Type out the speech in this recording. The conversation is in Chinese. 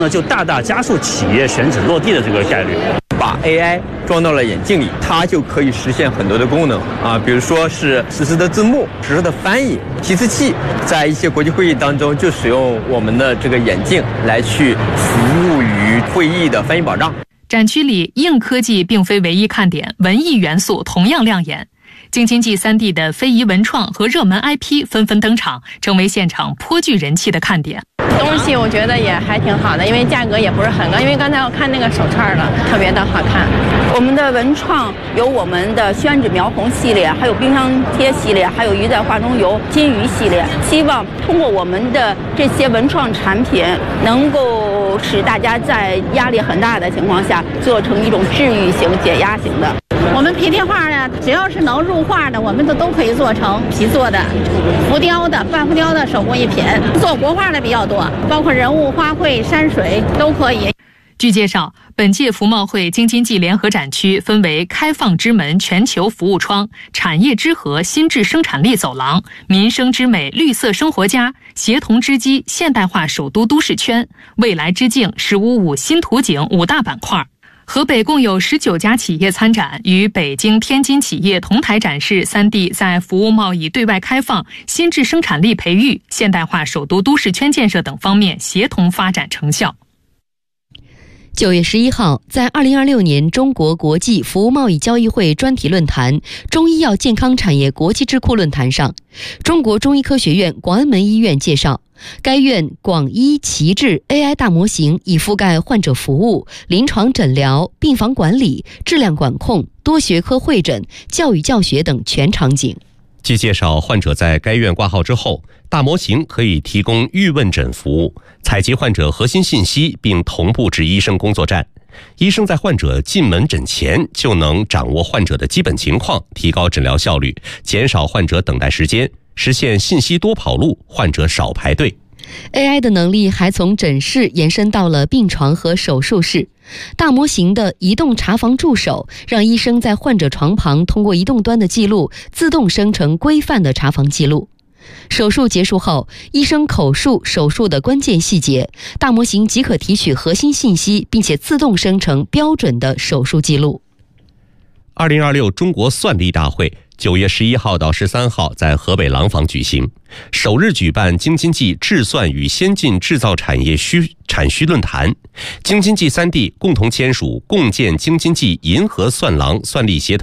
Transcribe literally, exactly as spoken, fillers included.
那就大大加速企业选址落地的这个概率。 把 A I 装到了眼镜里，它就可以实现很多的功能啊，比如说是实时的字幕、实时的翻译、提词器，在一些国际会议当中就使用我们的这个眼镜来去服务于会议的翻译保障。 展区里硬科技并非唯一看点，文艺元素同样亮眼。京津冀三地的非遗文创和热门 I P 纷纷登场，成为现场颇具人气的看点。 东西我觉得也还挺好的，因为价格也不是很高。因为刚才我看那个手串了，特别的好看。 我们的文创有我们的宣纸描红系列，还有冰箱贴系列，还有鱼在画中游、金鱼系列。希望通过我们的这些文创产品，能够使大家在压力很大的情况下，做成一种治愈型、解压型的。 我们皮贴画呢，只要是能入画的，我们就都可以做成皮做的、浮雕的、半浮雕的手工艺品。做国画的比较多，包括人物、花卉、山水都可以。 据介绍，本届服贸会京津冀联合展区分为开放之门、全球服务窗、产业之河、新质生产力走廊、民生之美、绿色生活家、协同之机、现代化首都都市圈、未来之境、十五五新图景五大板块。河北共有十九家企业参展，与北京、天津企业同台展示三地在服务贸易对外开放、新质生产力培育、现代化首都都市圈建设等方面协同发展成效。 九月十一号，在二零二六年中国国际服务贸易交易会专题论坛中医药健康产业国际智库论坛上，中国中医科学院广安门医院介绍，该院广医奇智 A I 大模型已覆盖患者服务、临床诊疗、病房管理、质量管控、多学科会诊、教育教学等全场景。 据介绍，患者在该院挂号之后，大模型可以提供预问诊服务，采集患者核心信息并同步至医生工作站。医生在患者进门诊前就能掌握患者的基本情况，提高诊疗效率，减少患者等待时间，实现信息多跑路，患者少排队。 A I 的能力还从诊室延伸到了病床和手术室。大模型的移动查房助手让医生在患者床旁通过移动端的记录自动生成规范的查房记录。手术结束后，医生口述手术的关键细节，大模型即可提取核心信息，并且自动生成标准的手术记录。 二零二六中国算力大会九月十一号到十三号在河北廊坊举行，首日举办京津冀智算与先进制造产业需产需论坛，京津冀三地共同签署共建京津冀银河算廊算力协同